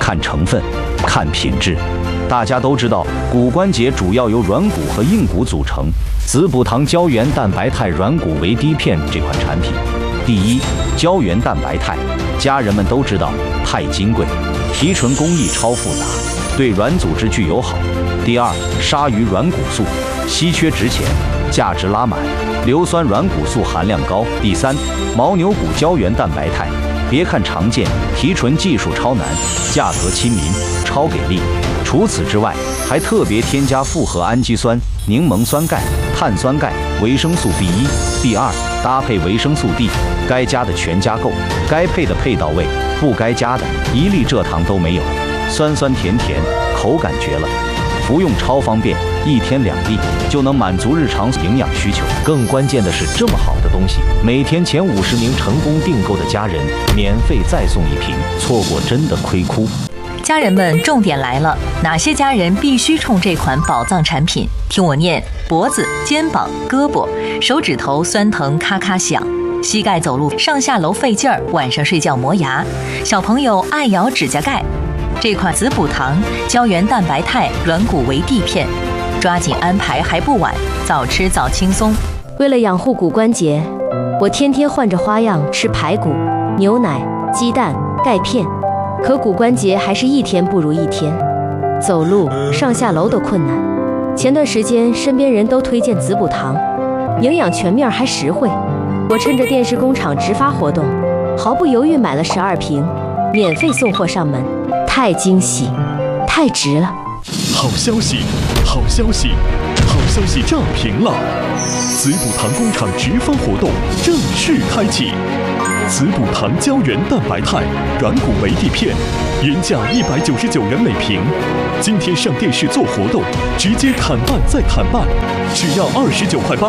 看成分，看品质。大家都知道，骨关节主要由软骨和硬骨组成。子补堂胶原蛋白肽软骨维 D 片这款产品，第一，胶原蛋白肽，家人们都知道太金贵，提纯工艺超复杂，对软组织具友好。第二，鲨鱼软骨素，稀缺值钱，价值拉满，硫酸软骨素含量高。第三，牦牛骨胶原蛋白肽，别看常见，提纯技术超难，价格亲民，超给力。除此之外，还特别添加复合氨基酸、柠檬酸钙、碳酸钙、维生素 B1、B2，搭配维生素 D， 该加的全加够，该配的配到位，不该加的一粒蔗糖都没有，酸酸甜甜，口感绝了。服用超方便，1天2粒就能满足日常营养需求。更关键的是，这么好的东西，每天前50名成功订购的家人，免费再送1瓶，错过真的亏哭。 家人们，重点来了，哪些家人必须冲这款宝藏产品？听我念：脖子、肩膀、胳膊、手指头酸疼咔咔响，膝盖走路上下楼费劲儿，晚上睡觉磨牙，小朋友爱咬指甲盖。这款子补堂胶原蛋白肽软骨维 D 片，抓紧安排还不晚，早吃早轻松。 为了养护骨关节，我天天换着花样吃排骨、牛奶、鸡蛋、钙片，可骨关节还是一天不如一天，走路、上下楼都困难。前段时间身边人都推荐子补堂，营养全面还实惠，我趁着电视工厂直发活动，毫不犹豫买了12瓶，免费送货上门，太惊喜，太值了！ 好消息，好消息，好消息炸屏了！子补堂工厂直发活动正式开启。子补堂胶原蛋白肽软骨维 D 片，原价199元每瓶，今天上电视做活动，直接砍半再砍半，只要29块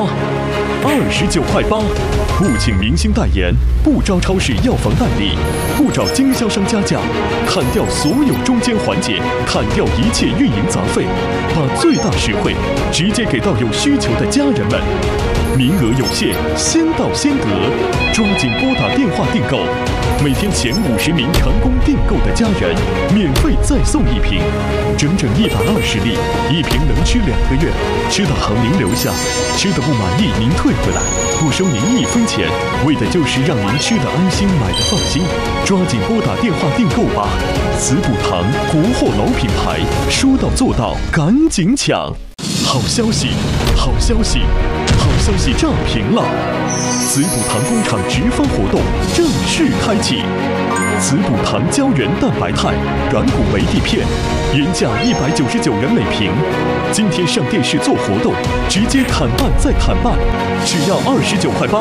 8。29块8，不请明星代言，不招超市药房代理，不找经销商加价，砍掉所有中间环节，砍掉一切运营杂费，把最大实惠直接给到有需求的家人们。名额有限，先到先得，抓紧拨打电话订购。每天前50名成功订购的家人，免费再送1瓶，整整120粒，1瓶能吃2个月，吃到好您留下，吃的不满意您退回来，不收您1分钱，为的就是让您吃的安心，买的放心。抓紧拨打电话订购吧！子补堂国货老品牌，说到做到，赶紧抢！好消息，好消息，好消息炸屏了！子补堂工厂直发活动正式开启。子补堂胶原蛋白肽软骨维 D 片，原价199元每瓶，今天上电视做活动，直接砍半再砍半，只要29块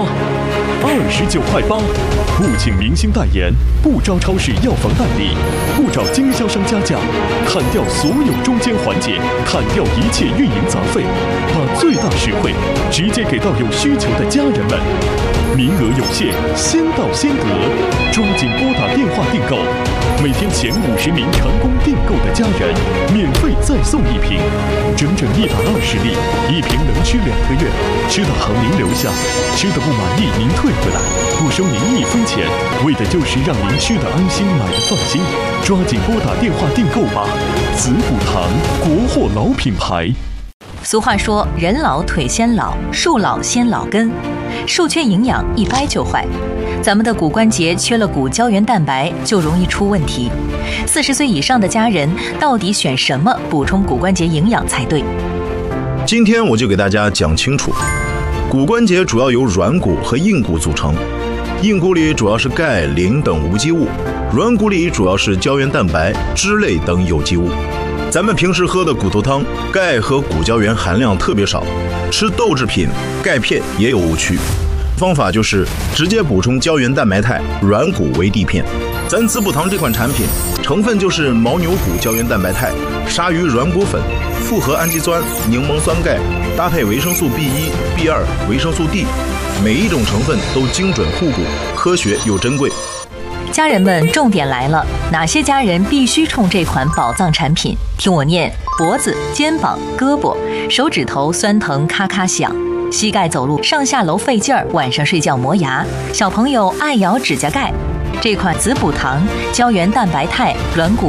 8。29块8，不请明星代言，不招超市药房代理，不找经销商加价，砍掉所有中间环节，砍掉一切运营杂费，把最大实惠直接给到有需求的家人们。名额有限，先到先得，抓紧拨打电话订购。每天前50名成功订购的家人，免费再送1瓶，整整120粒，1瓶能吃2个月，吃的好您留下，吃的不满意您退回来，不收您1分钱，为的就是让您吃的安心，买的放心。抓紧拨打电话订购吧！子补堂国货老品牌。 俗话说，人老腿先老，树老先老根，树缺营养一掰就坏。咱们的骨关节缺了骨胶原蛋白，就容易出问题。40岁以上的家人到底选什么补充骨关节营养才对？ 今天我就给大家讲清楚，骨关节主要由软骨和硬骨组成，硬骨里主要是钙、磷等无机物，软骨里主要是胶原蛋白、脂类等有机物。咱们平时喝的骨头汤，钙和骨胶原含量特别少，吃豆制品、钙片也有误区。方法就是直接补充胶原蛋白肽软骨维 D 片。咱子补堂这款产品成分就是牦牛骨胶原蛋白肽、鲨鱼软骨粉、复合氨基酸、柠檬酸钙，搭配维生素 B1、B2、维生素 D， 每一种成分都精准护骨，科学又珍贵。 家人们，重点来了，哪些家人必须冲这款宝藏产品？听我念：脖子、肩膀、胳膊、手指头酸疼咔咔响，膝盖走路上下楼费劲儿，晚上睡觉磨牙，小朋友爱咬指甲盖。这款子补堂胶原蛋白肽软骨